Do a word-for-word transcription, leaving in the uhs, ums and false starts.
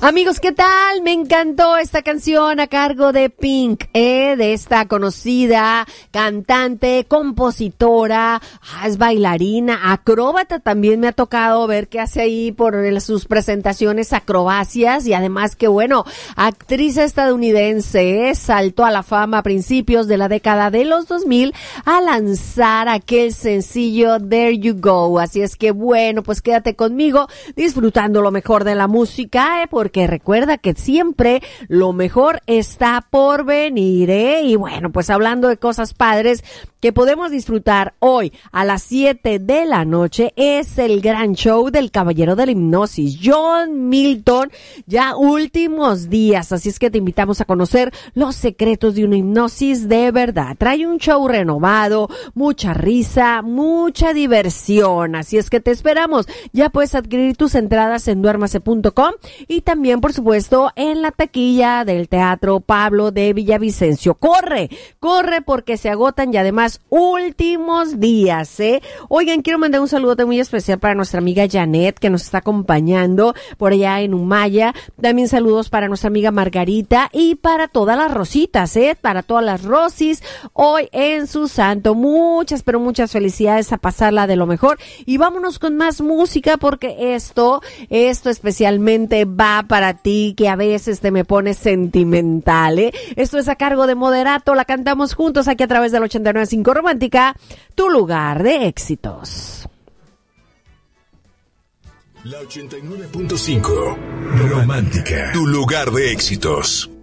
Amigos, ¿qué tal? Me encantó esta canción a cargo de Pink, ¿eh? De esta conocida cantante, compositora, ah, es bailarina, acróbata. También me ha tocado ver qué hace ahí por sus presentaciones, acrobacias, y además que bueno, actriz estadounidense, ¿eh? Saltó a la fama a principios de la década de los dos mil a lanzar aquel sencillo There You Go. Así es que bueno, pues quédate conmigo disfrutando lo mejor de la música, ¿eh? Porque recuerda que siempre lo mejor está por venir, ¿eh? Y bueno, pues hablando de cosas padres que podemos disfrutar hoy a las siete de la noche, es el gran show del Caballero de la Hipnosis, John Milton, ya últimos días, así es que te invitamos a conocer los secretos de una hipnosis de verdad. Trae un show renovado, mucha risa, mucha diversión, así es que te esperamos. Ya puedes adquirir tus entradas en duérmase punto com y también, por supuesto, en la taquilla del Teatro Pablo de Villavicencio. Corre, corre porque se agotan y además últimos días, ¿eh? Oigan, quiero mandar un saludo muy especial para nuestra amiga Janet, que nos está acompañando por allá en Humaya. También saludos para nuestra amiga Margarita y para todas las rositas, ¿eh? Para todas las rosis, hoy en su santo. Muchas, pero muchas felicidades, a pasarla de lo mejor. Y vámonos con más música, porque esto, esto especialmente va para ti, que a veces te me pones sentimental, ¿eh? Esto es a cargo de Moderato, la cantamos juntos aquí a través del ochenta y nueve punto cinco Romántica, tu lugar de éxitos. La ochenta y nueve punto cinco Romántica, tu lugar de éxitos.